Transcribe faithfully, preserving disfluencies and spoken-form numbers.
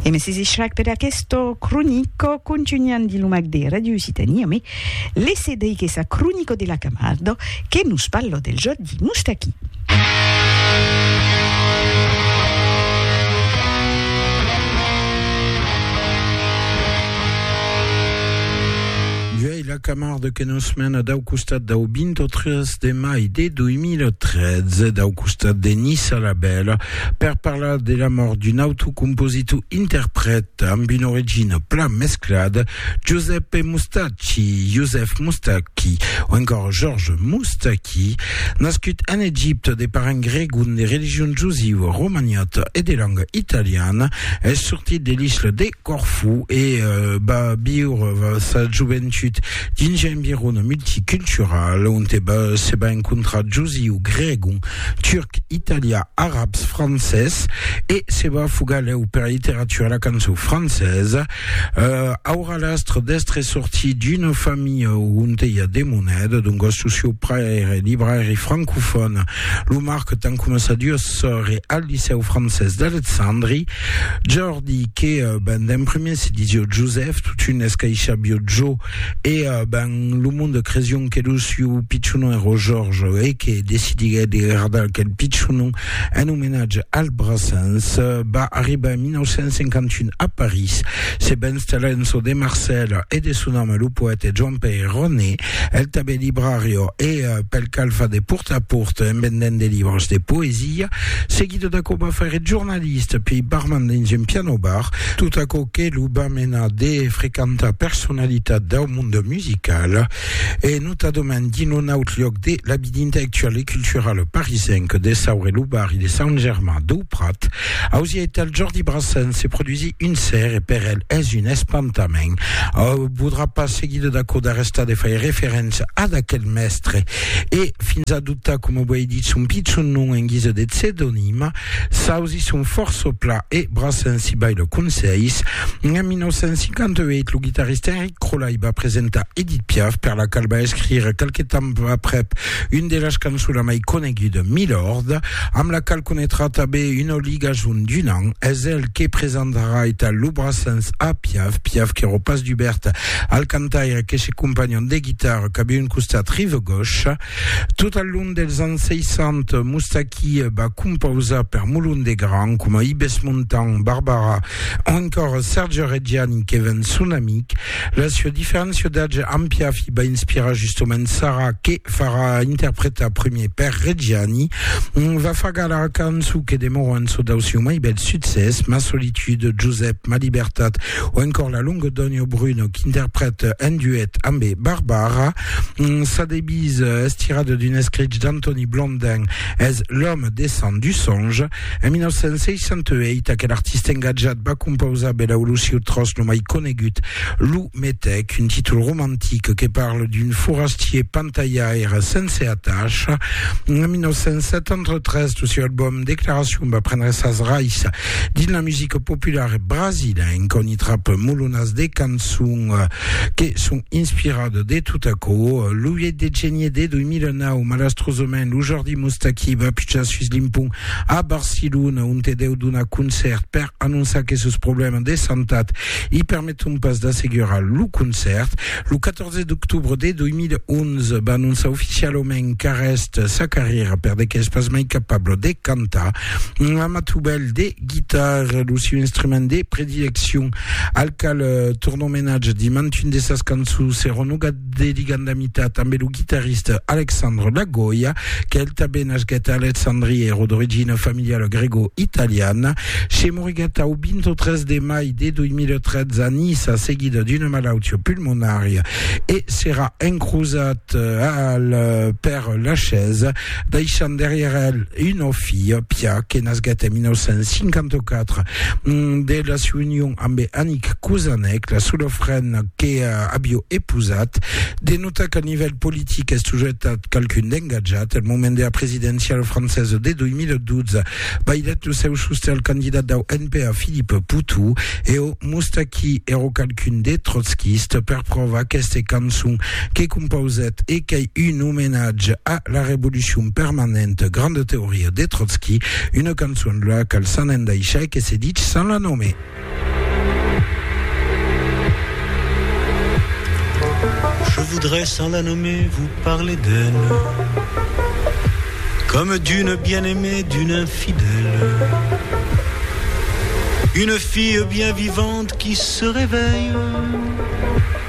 E mi si sciac per questo cronico continuiamo di lumac de Radio Lusitania, me le sedei che sa cronico della Camardo che nos parlo del Jordi Moustaki. La Camarde che nos mena dau costat dau veintitrés de mai de deux mille treize, dau costat de Nissa Labella, per parlar de la mort d'un autocompositor interprète amb une origine pla mesclada, Giuseppe Moustaki, Joseph Moustaki, ou encore Georges Moustaki, nascut en Égypte de parents grecs de religion juive, romagnote et de langue italienne, est sorti de l'isle de Corfou et euh, va vivre sa juventud dins un environnement multicultural on ba se ba incontra juiu, grec, turc, italien, arabe, français et se va fugaleu per littérature la cançon française. Euh, aura l'astre d'être sorti d'une famille où on y a des monnaies, donc socio-praire, libraire francophone, lo marque tant comme ça Dieu serait al liceu français d'Alexandrie. Jordi qui ben d'un premier se disait Joseph, toute une escaïcha bio Joe et euh, ben le monde de création que Lucio Picciuno et Georges et qui décidé de regarder quel Picciuno un hommage al Brassens va arriver en dix-neuf cent cinquante-un à Paris. C'est ben installé de Marcel et de son nom le poète Jean-Pierre René, el tabe librario et euh, pel calfa de porte à porte en vendant des livres de poésie, seguido da come faire journaliste puis barman dans un piano bar, tout à côté l'uba mena de fréquenta personnalité del monde musical et nous t'a demandé non outlook de l'habit intellectuel et culturel parisien que de Saure Loubar et de Saint-Germain de Prat, a aussi été le Jordi Brassens s'est produit une serre et per elle est une espantamen. Euh, voudra pas seguido d'accord d'arresta de faire référence à d'aquel mestre et fins à dutta comme vous avez dit son pitch nom en guise de pseudonyme, ça aussi son force au plat et Brassens si baille le conseil. En dix-neuf cent cinquante-huit, le guitariste Eric Crolay va présenter Edith Piaf per la qual va écrire quelques temps après une de las cançons la mai coneguda de Milord, amb la qual connaîtra tabé une ligaison d'un an, és elle qui présentera et à Lou Brassens à Piaf, Piaf qui repasse du Bert al cantaire que ses compagnons de guitare qui avaient une costat rive gauche. Tout al long dels anys seixanta, Moustaki va composer per Moulin de Grand, comme Ibes Montan, Barbara, encore Sergio Reggiani qui ven son amic. La sua différence d'âge amb Piaf va inspirer justement Sarah qui fera interpréter premier per Reggiani. On va faire la cançon que demora un sodaucio mai bel succès, Ma solitude, Giuseppe, Ma libertat, ou encore la longue Donio Bruno qui interprète un duet amb Barbara. Sa débise estirade d'une script d'Anthony Blondin est L'homme descend du songe. En dix-neuf cent seixanta-huit, aquel artiste engagé va composer Bella Lucio Tros no mai conegut Lou Metec, un titre romantique qui parle d'une forastier pantaillère sans attache. En dix-neuf cent soixante-treize, tout sur l'album Déclaration va prendre sa raïs dans la musique populaire brésilienne qu'on y trappe moulonas des chansons euh, qui sont inspirées de tout à coup. Louis de Genie de deux mille neuf, Malastrosomen, ou Jordi Moustaki va pitcher Suisse Limpon à Barcelone, un tedeu d'un concert per annoncer que ce problème de santé y permettent pas d'assurer le concert. Le quatorze octobre de deux mille onze, va annoncer officiellement qu'arrête sa carrière per de qu'elle pas mai capable de canter. La matoubelle de guitare, le instrument de prédilection, alcal tourne ménage di mantune de sas cançons, c'est renugat de ligandamitat amb le guitariste Alexandre Lagoya, qu'elle tabe nasget Alexandrie et d'origine familiale grégo-italienne. Chez Morigata au veintitrés de mai de deux mille treize a Nice, seguida d'une malattia pulmonaire et sera encrusat al per la chaise, deixant derrière elle une fille, Pia, qui nasget en dix-neuf cent cinquante-quatre de la union amb Annick Kouzanek, la solofrène qui a bio épousat. Denota qu'à niveau politique est toujours quelqu'un d'engagé. Le moment de la présidentielle française de deux mille douze, bah, il est le seu juste le candidat au N P A Philippe Poutou et au Moustaki ero quelqu'un de trotskiste per prova queste cançon qui composait et qui une hommage à la révolution permanente grande théorie de Trotsky, une cançon là qu'elle s'en endaïcha et qui s'est dit sans la nommer. voudrais sans la nommer vous parler d'elle, comme d'une bien-aimée, d'une infidèle, une fille bien vivante qui se réveille